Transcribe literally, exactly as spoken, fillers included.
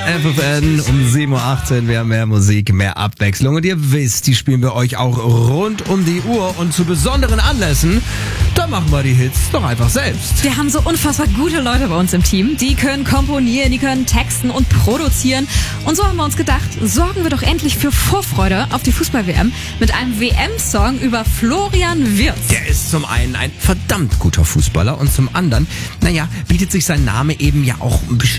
F F N um sieben Uhr achtzehn. Wir haben mehr Musik, mehr Abwechslung. Und ihr wisst, die spielen wir euch auch rund um die Uhr. Und zu besonderen Anlässen, da machen wir die Hits doch einfach selbst. Wir haben so unfassbar gute Leute bei uns im Team. Die können komponieren, die können texten und produzieren. Und so haben wir uns gedacht, sorgen wir doch endlich für Vorfreude auf die Fußball-W M mit einem W M-Song über Florian Wirtz. Der ist zum einen ein verdammt guter Fußballer und zum anderen, naja, bietet sich sein Name eben ja auch ein bisschen